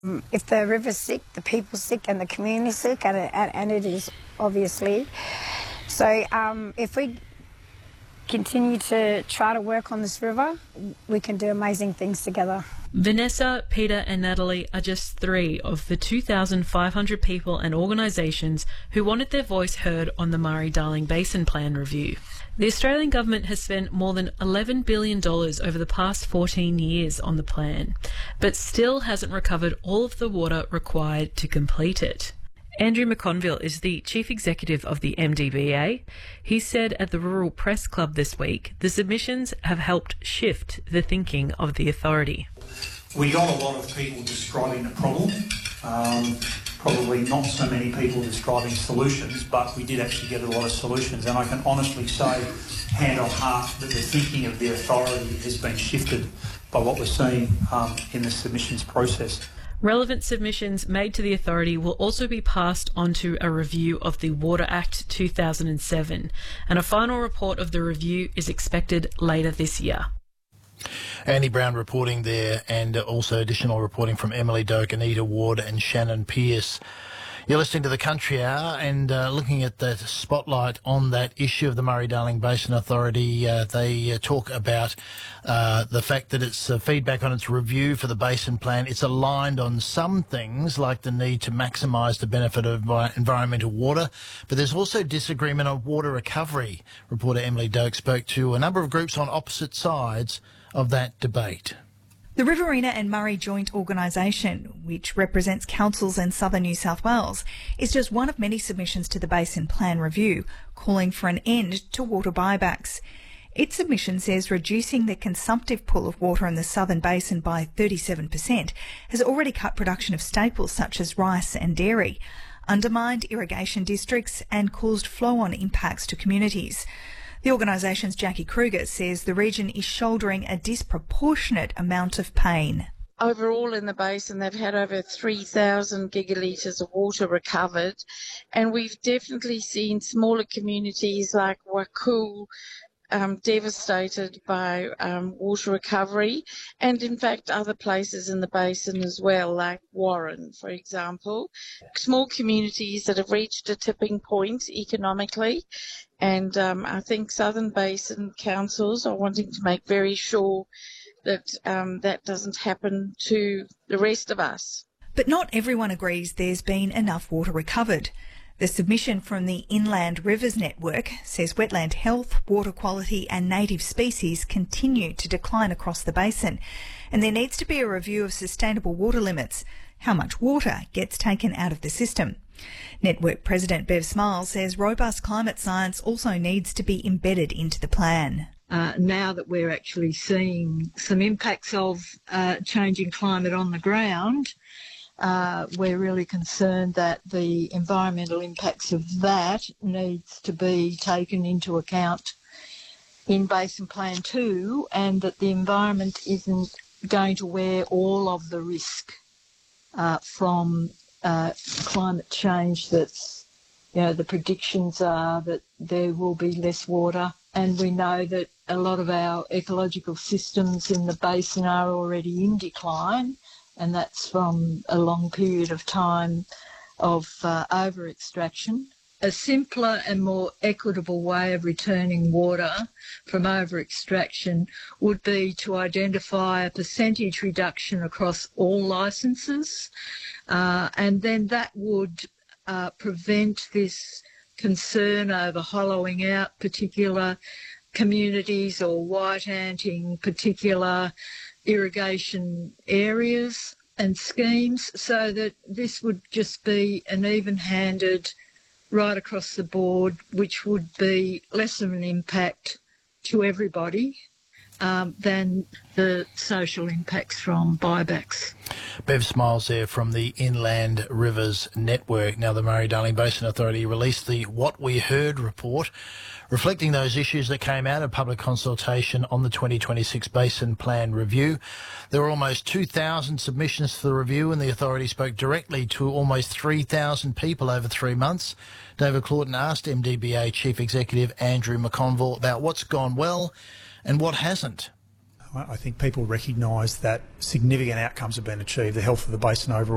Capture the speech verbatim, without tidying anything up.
If the river's sick, the people's sick and the community's sick, and it, and it is, obviously. So um, if we continue to try to work on this river, we can do amazing things together. Vanessa, Peter and Natalie are just three of the two thousand five hundred people and organisations who wanted their voice heard on the Murray-Darling Basin Plan review. The Australian government has spent more than eleven billion dollars over the past fourteen years on the plan, but still hasn't recovered all of the water required to complete it. Andrew McConville is the Chief Executive of the M D B A. He said at the Rural Press Club this week the submissions have helped shift the thinking of the authority. We got a lot of people describing the problem, um, probably not so many people describing solutions, but we did actually get a lot of solutions, and I can honestly say, hand on heart, that the thinking of the authority has been shifted by what we're seeing um, in the submissions process. Relevant submissions made to the authority will also be passed on to a review of the Water Act two thousand seven, and a final report of the review is expected later this year. Andy Brown reporting there, and also additional reporting from Emily Doak, Anita Ward and Shannon Pearce. You're listening to the Country Hour and uh, looking at that spotlight on that issue of the Murray-Darling Basin Authority. Uh, they uh, talk about uh, the fact that it's uh, feedback on its review for the Basin Plan. It's aligned on some things, like the need to maximise the benefit of envi- environmental water, but there's also disagreement on water recovery. Reporter Emily Doak spoke to a number of groups on opposite sides of that debate. The Riverina and Murray Joint Organisation, which represents councils in southern New South Wales, is just one of many submissions to the Basin Plan review, calling for an end to water buybacks. Its submission says reducing the consumptive pool of water in the southern basin by thirty-seven percent has already cut production of staples such as rice and dairy, undermined irrigation districts and caused flow-on impacts to communities. The organisation's Jackie Kruger says the region is shouldering a disproportionate amount of pain. Overall in the basin, they've had over three thousand gigalitres of water recovered, and we've definitely seen smaller communities like Wakul um, devastated by um, water recovery, and in fact other places in the basin as well, like Warren, for example. Small communities that have reached a tipping point economically. And um, I think Southern Basin councils are wanting to make very sure that um, that doesn't happen to the rest of us. But not everyone agrees there's been enough water recovered. The submission from the Inland Rivers Network says wetland health, water quality and native species continue to decline across the basin, and there needs to be a review of sustainable water limits, how much water gets taken out of the system. Network President Bev Smiles says robust climate science also needs to be embedded into the plan. Uh, now that we're actually seeing some impacts of uh, changing climate on the ground, uh, we're really concerned that the environmental impacts of that needs to be taken into account in Basin Plan two, and that the environment isn't going to wear all of the risk uh, from Uh, climate change. That's, you know, the predictions are that there will be less water, and we know that a lot of our ecological systems in the basin are already in decline, and that's from a long period of time of uh, over-extraction. A simpler and more equitable way of returning water from over-extraction would be to identify a percentage reduction across all licences, uh, and then that would uh, prevent this concern over hollowing out particular communities or white-anting particular irrigation areas and schemes, so that this would just be an even-handed right across the board, which would be less of an impact to everybody um, than the social impacts from buybacks. Bev Smiles there from the Inland Rivers Network. Now, the Murray-Darling Basin Authority released the What We Heard report, reflecting those issues that came out of public consultation on the twenty twenty-six Basin Plan review. There were almost two thousand submissions to the review, and the authority spoke directly to almost three thousand people over three months. David Claughton asked M D B A Chief Executive Andrew McConville about what's gone well and what hasn't. I think people recognise that significant outcomes have been achieved, the health of the basin overall.